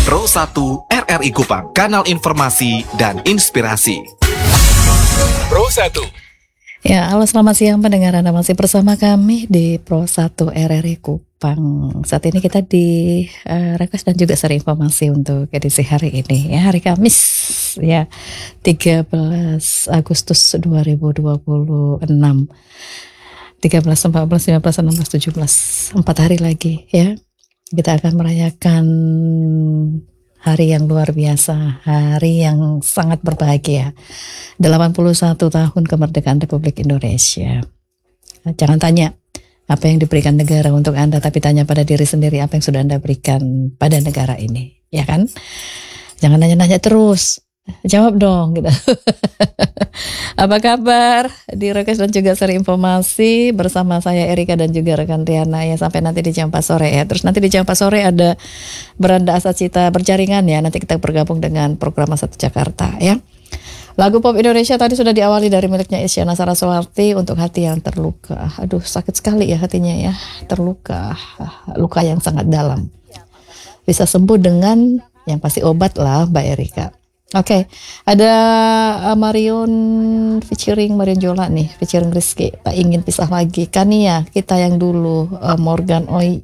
Pro 1 RRI Kupang, kanal informasi dan inspirasi. Pro 1. Ya, halo selamat siang pendengar, Anda masih bersama kami di Pro 1 RRI Kupang. Saat ini kita di request dan juga share informasi untuk edisi hari ini ya, hari Kamis ya, 13 Agustus 2026. 13, 14, 15, 16, 17, 4 hari lagi ya. Kita akan merayakan hari yang luar biasa, hari yang sangat berbahagia. 81 tahun kemerdekaan Republik Indonesia. Jangan tanya apa yang diberikan negara untuk Anda, tapi tanya pada diri sendiri apa yang sudah Anda berikan pada negara ini, ya kan? Jangan nanya-nanya terus. Jawab dong gitu. Apa kabar? Di request dan juga share informasi bersama saya Erika dan juga rekan Riana ya, sampai nanti di jam 4 sore ya. Terus nanti di jam 4 sore ada Beranda Asacita berjaringan ya. Nanti kita bergabung dengan program Satu Jakarta ya. Lagu pop Indonesia tadi sudah diawali dari miliknya Isyana Saraswati untuk Hati Yang Terluka. Aduh, sakit sekali ya hatinya ya, terluka, luka yang sangat dalam. Bisa sembuh dengan yang pasti obat lah Mbak Erika. Oke, ada Marion featuring Marion Jola nih, featuring Rizky. Tak ingin pisah lagi, Kania kita yang dulu, Morgan Oi,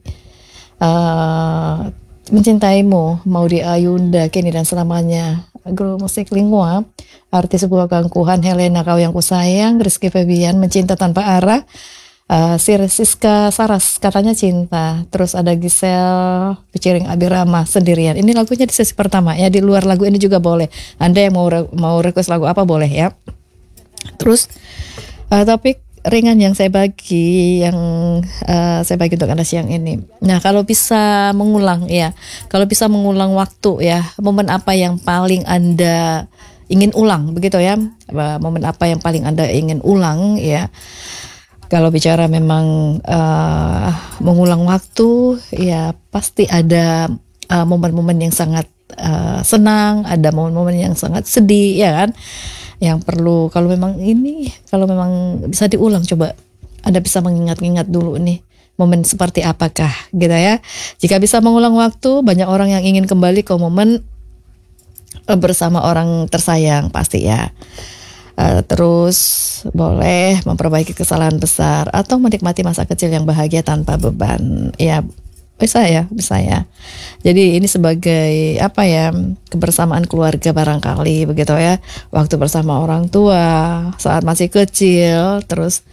mencintaimu, Maudy Ayunda, Kenny dan selamanya, Guru Musik Lingua, Artis Sebuah Gangkuhan, Helena Kau Yang Kusayang, Rizky Febian, Mencinta Tanpa Arah, Siska Saras katanya cinta. Terus ada Giselle featuring Abirama Sendirian. Ini lagunya di sesi pertama ya. Di luar lagu ini juga boleh. Anda yang mau request lagu apa boleh ya. Terus topik ringan yang saya bagi untuk Anda siang ini. Nah, kalau bisa mengulang ya, kalau bisa mengulang waktu ya, momen apa yang paling Anda ingin ulang begitu ya, momen apa yang paling Anda ingin ulang ya. Kalau bicara memang mengulang waktu, ya pasti ada momen-momen yang sangat senang, ada momen-momen yang sangat sedih, ya kan? Yang perlu kalau memang bisa diulang, coba Anda bisa mengingat-ingat dulu nih momen seperti apakah, gitu ya? Jika bisa mengulang waktu, banyak orang yang ingin kembali ke momen bersama orang tersayang pasti ya. Terus boleh memperbaiki kesalahan besar atau menikmati masa kecil yang bahagia tanpa beban. Ya, bisa ya. Jadi ini sebagai kebersamaan keluarga barangkali begitu ya. Waktu bersama orang tua saat masih kecil, terus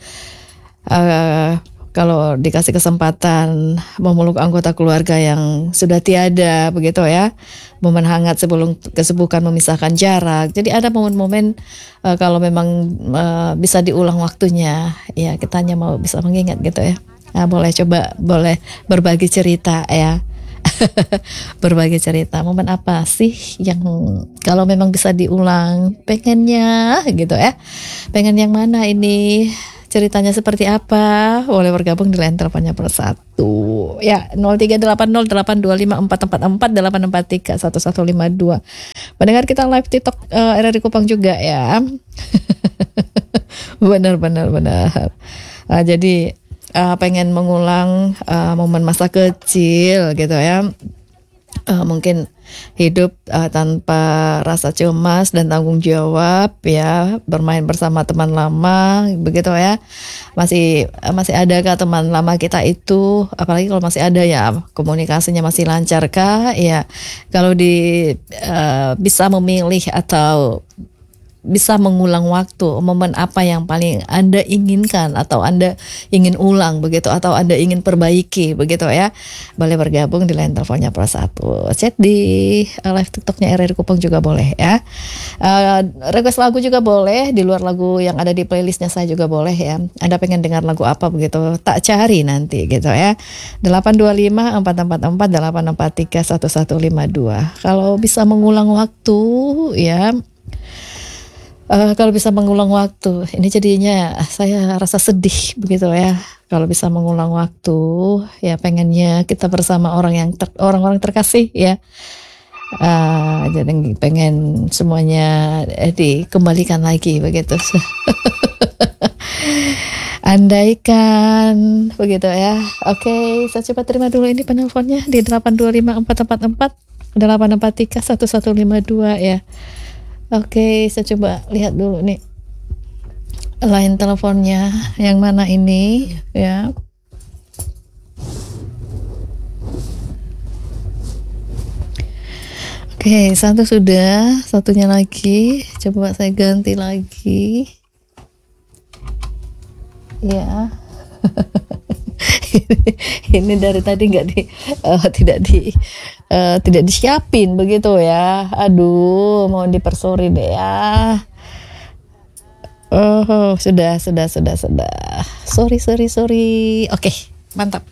kalau dikasih kesempatan memeluk anggota keluarga yang sudah tiada begitu ya, momen hangat sebelum kesibukan memisahkan jarak. Jadi ada momen-momen kalau memang bisa diulang waktunya ya, kita hanya mau bisa mengingat gitu ya. Nah, boleh berbagi cerita ya. Berbagi cerita, momen apa sih yang kalau memang bisa diulang pengennya gitu ya, pengen yang mana ini, ceritanya seperti apa? Boleh bergabung di line teleponnya per 1 ya, 0380844484 Mendengar kita live TikTok RRI Kupang juga ya. benar. Jadi pengen mengulang momen masa kecil gitu ya. Mungkin hidup tanpa rasa cemas dan tanggung jawab ya, bermain bersama teman lama begitu ya. Masih adakah teman lama kita itu, apalagi kalau masih ada ya, komunikasinya masih lancarkah ya. Kalau bisa memilih atau bisa mengulang waktu, momen apa yang paling Anda inginkan atau Anda ingin ulang begitu, atau Anda ingin perbaiki begitu ya, boleh bergabung di line teleponnya per 1. Chat di live TikToknya RRI Kupang juga boleh ya. Request lagu juga boleh, di luar lagu yang ada di playlistnya saya juga boleh ya. Anda pengen dengar lagu apa begitu, tak cari nanti gitu ya. 825-444-843-1152. Kalau bisa mengulang waktu ya. Kalau bisa mengulang waktu, ini jadinya saya rasa sedih begitu ya. Kalau bisa mengulang waktu, ya pengennya kita bersama orang-orang terkasih ya. Jadi pengen semuanya dikembalikan lagi begitu. Andaikan begitu ya. Oke, saya coba terima dulu ini penelponnya di 825-444. 843 1152 ya. Oke, saya coba lihat dulu nih line teleponnya yang mana ini ya. Oke, satu sudah, satunya lagi. Coba saya ganti lagi. Ya. Ini dari tadi tidak disiapin begitu ya. Aduh, mau dipersori deh ya. Oh, sudah. Sorry. Oke, mantap.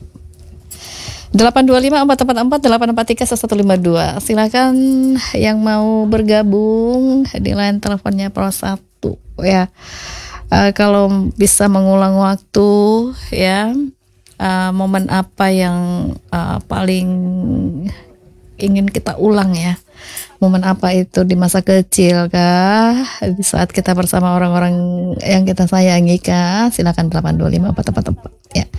825-444-843-1152. Silakan yang mau bergabung di line teleponnya Pro 1 ya. Kalau bisa mengulang waktu ya, momen apa yang paling ingin kita ulang ya? Momen apa itu di masa kecil kah? Di saat kita bersama orang-orang yang kita sayangi kah? Silakan 825-444 ya.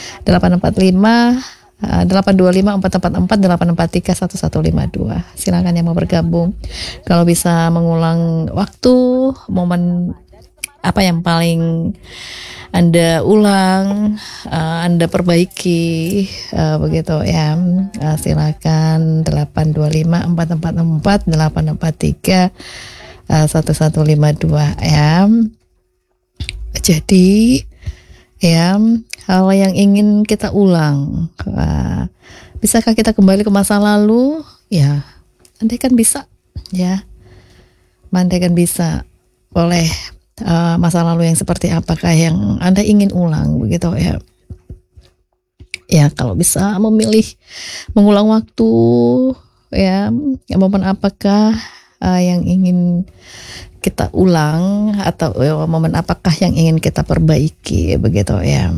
825-444-843-1152. Silakan yang mau bergabung. Kalau bisa mengulang waktu, momen apa yang paling Anda ulang, Anda perbaiki, begitu ya. Silakan 825-444-843-1152 ya. Jadi ya, hal yang ingin kita ulang, bisakah kita kembali ke masa lalu? Ya, andai kan bisa ya, andai kan bisa, boleh. Masa lalu yang seperti apakah yang Anda ingin ulang begitu ya. Ya, kalau bisa memilih mengulang waktu ya, momen apakah yang ingin kita ulang, atau momen apakah yang ingin kita perbaiki begitu ya.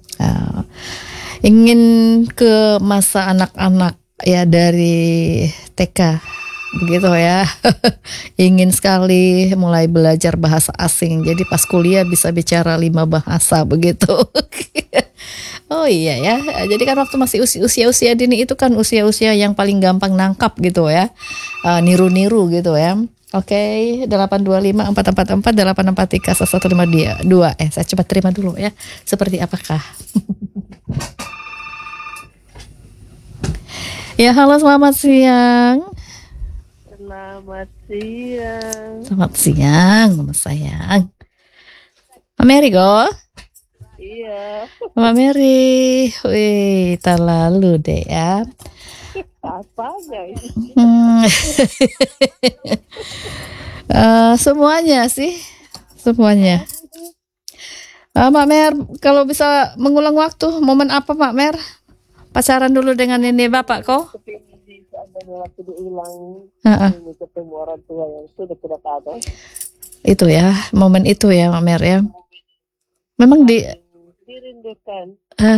Ingin ke masa anak-anak ya, dari TK begitu ya. Ingin sekali mulai belajar bahasa asing, jadi pas kuliah bisa bicara 5 bahasa begitu. Oh iya ya, jadi kan waktu masih usia dini itu kan usia-usia yang paling gampang nangkap gitu ya, niru-niru gitu ya. Oke, 825-444-843-1152. Saya coba terima dulu ya, seperti apakah. Ya, halo, selamat siang. Selamat siang, Mama sayang. Mbak Mary go? Iya. Mbak Mary, wih, terlalu deh ya. Apanya ini? Semuanya sih, semuanya. Mbak Mer, kalau bisa mengulang waktu, momen apa Mbak Mer? Pacaran dulu dengan ini Bapak kok? Waktu diulang, ini ketemu orang tua yang sudah tidak ada. Itu ya, momen itu ya Mbak Mer ya. Memang dirindukan.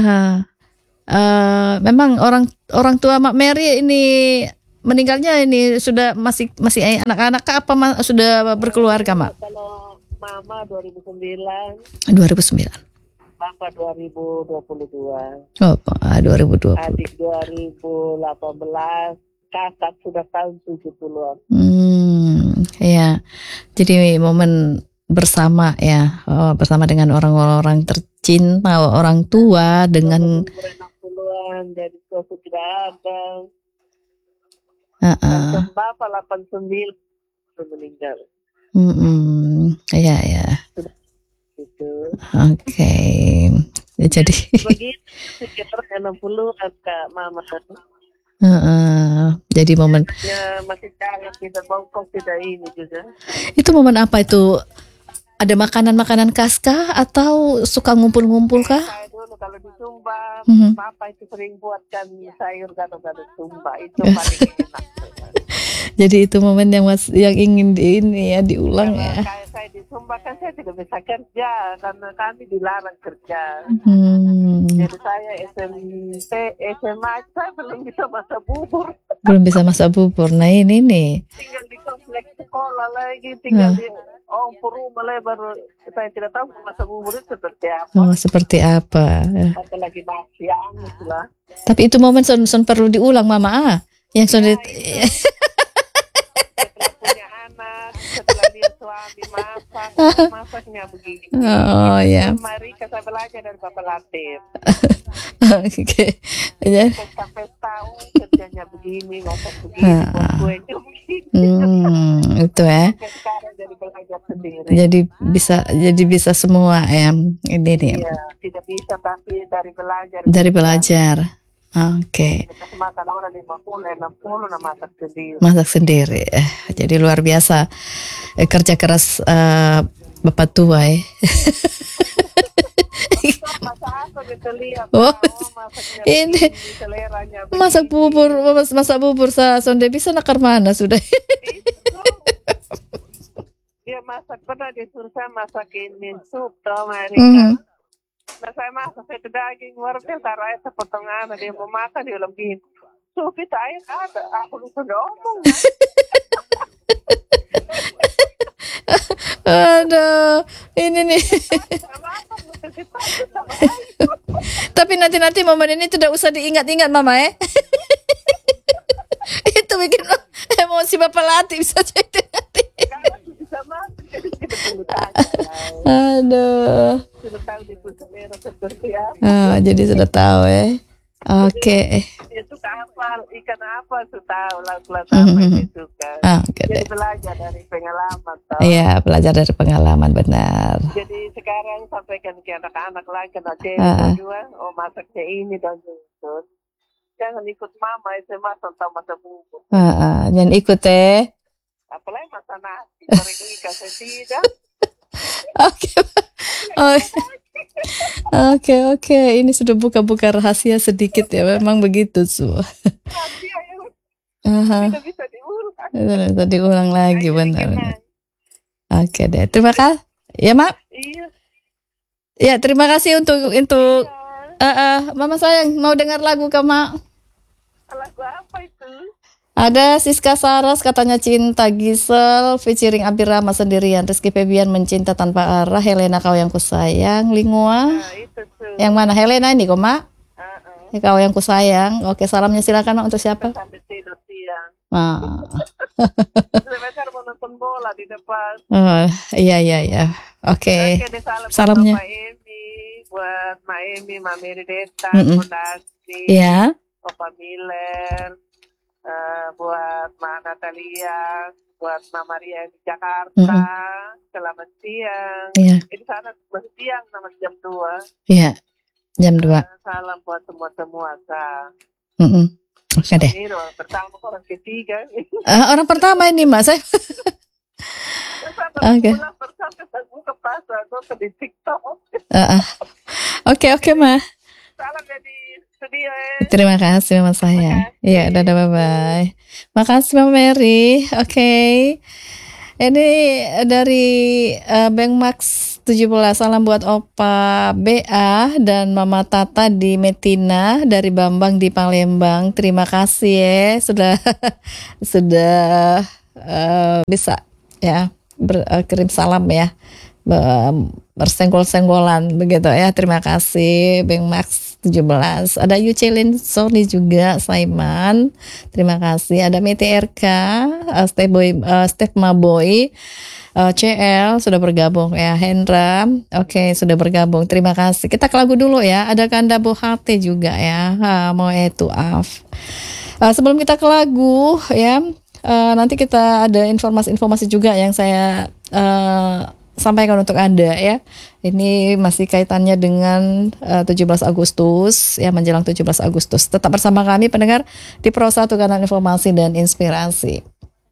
Memang orang tua Mbak Mary ini meninggalnya ini sudah masih anak-anak kah, apa sudah berkeluarga Mak? Kalau Mama 2009. 2009. Bapak 2022. Oh, 2020. Adik 2018. Kakak sudah tahun 70-an. Ya. Jadi momen bersama ya, bersama dengan orang-orang tercinta, orang tua dengan 60-an, jadi suatu tidak ada. Bapak 89 meninggal. Ya. Gitu. Oke. Ya, jadi begitu sekitar 60-an Kak Mama. Jadi momen ya masih kangen, tidak bongkok, tidak ini juga. Itu momen apa itu? Ada makanan-makanan khas kah atau suka ngumpul-ngumpul kah? Saya dulu kalau di Sumba, Papa itu sering buatkan sayur gado-gado Sumba, itu paling enak. Jadi itu momen yang ingin diulang ya. Kayak saya di Sumba kan saya tidak bisa kerja karena kami dilarang kerja. Jadi saya SMP, SMA saya belum bisa masak bubur. Belum bisa masak bubur. Nah ini nih. Tinggal di kompleks sekolah lagi, tinggal di rumah lagi, baru saya tidak tahu masak bubur itu seperti apa. Oh, seperti apa? Apalagi masih angus lah. Tapi itu momen son perlu diulang Mama. Yang sulit. Setelah punya anak, setelah dia suami masaknya begini. Oh ya. Mari kita belajar dari Bapak Latif. Oke. Ya. Sampai tahu kerjanya begini, masak begini, kuenya begini. Itu ya. Sekarang jadi belajar sendiri. Jadi bisa semua ya. Ini nih. Iya, tidak bisa tapi dari belajar. Dari belajar. Oke. Makan orang 50, 60 nah masak sendiri. Masak sendiri. Jadi luar biasa kerja keras Bapak tua ya. Oh, ini masak bubur sonde bisa nakar mana sudah. Dia masak pernah disuruh saya masakin sup toh Amerika. Nah saya masak itu daging wortel taruh air sepotongan dia mau makan dia lebih sup itu air ada aku lupa ngomong. Aduh, ini nih. Tapi nanti momen ini tidak usah diingat-ingat Mama ya. Itu bikin emosi Bapak Latif bisa jadi nanti. Aduh. Jadi sudah tahu ya. Oke. Itu kapal ikan apa sudah tahu laut-laut apa itu kan. Jadi belajar dari pengalaman. Iya, belajar dari pengalaman benar. Jadi sekarang sampaikan ke anak-anak lagi dua, masaknya ini dan itu. Jangan ikut mama SMA tentang masak bubur. Jangan ikut Apalagi masak nasi, mereka kasih tidak. Oke. Ini sudah buka-buka rahasia sedikit ya. Memang begitu semua. Tidak bisa diulang. Bisa diulang lagi benar. Oke deh. Terima kasih. Ya Mak. Iya. Ya terima kasih untuk. Mama sayang mau dengar lagu ke Mak. Lagu apa itu? Ada Siska Saras katanya cinta, Gisel featuring Abirama sendirian, Rizky Febian mencinta tanpa arah, Helena kau yang kusayang, Lingua. Itu tuh. Yang mana Helena ini kok Mak? Kau yang kusayang. Oke, salamnya silakan Mak untuk siapa? Sampai tidur siang. Sebentar mau nonton bola di depan. Iya. Oke. Salamnya. Buat Maemi, Mami Deta, Fondasi. Iya. Opa Miller. Buat Ma Natalia, buat Ma Maria di Jakarta, selamat siang. Iya. Ini sana masih siang, nama jam 2. Iya, jam 2. Salam buat semua. Oke deh. Ini orang pertama, orang ketiga. Orang pertama ini Mas. Oke. Pertama buka pasar, nonton di TikTok. Oke Ma. Salam dari studio Terima kasih Mama saya. Iya, dadah bye-bye. Makasih Mama Mary. Oke. Ini dari Bang Max 17. Salam buat Opa BA dan Mama Tata di Metina, dari Bambang di Palembang. Terima kasih ya sudah bisa ya kirim salam ya. Bersenggol-senggolan begitu ya. Terima kasih Bang Max 17. Ada Yucelin Sony juga, Saiman. Terima kasih. Ada Meti RK, Step Maboy, CL sudah bergabung ya. Hendra, oke, sudah bergabung. Terima kasih. Kita ke lagu dulu ya. Ada Kanda Bohate juga ya. Mau itu af. Sebelum kita ke lagu ya, nanti kita ada informasi juga yang saya sampaikan untuk Anda ya. Ini masih kaitannya dengan 17 Agustus ya, menjelang 17 Agustus. Tetap bersama kami pendengar di Pro 1 Kanal Informasi dan Inspirasi.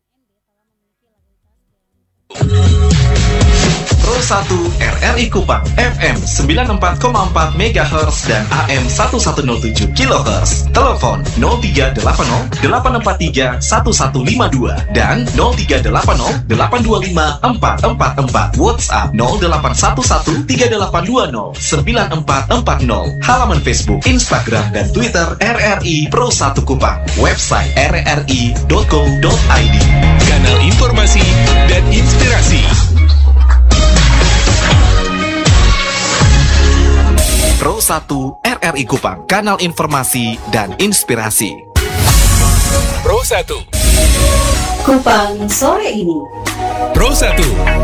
Pro 1 RRI Kupang FM 94,4 MHz dan AM 1107 kHz. Telepon 0380 843 1152 dan 0380 825 444. WhatsApp 0811 3820 9440. Halaman Facebook, Instagram dan Twitter RRI Pro 1 Kupang. Website rri.co.id. Kanal informasi dan inspirasi. Pro 1 RRI Kupang, kanal informasi dan inspirasi. Pro 1. Kupang sore ini. Pro 1.